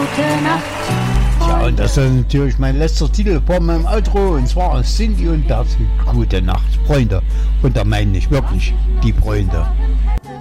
gute Nacht. Ja, und das ist natürlich mein letzter Titel vor meinem Outro, und zwar Cindy und Bert, gute Nacht, Freunde. Und da meine ich wirklich die Freunde.